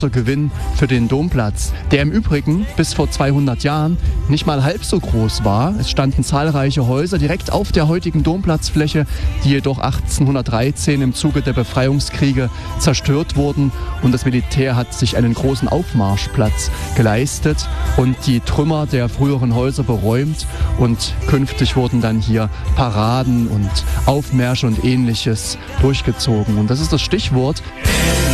Gewinn für den Domplatz, der im Übrigen bis vor 200 Jahren nicht mal halb so groß war. Es standen zahlreiche Häuser direkt auf der heutigen Domplatzfläche, die jedoch 1813 im Zuge der Befreiungskriege zerstört wurden und das Militär hat sich einen großen Aufmarschplatz geleistet und die Trümmer der früheren Häuser beräumt und künftig wurden dann hier Paraden und Aufmärsche und Ähnliches durchgezogen. Und das ist das Stichwort.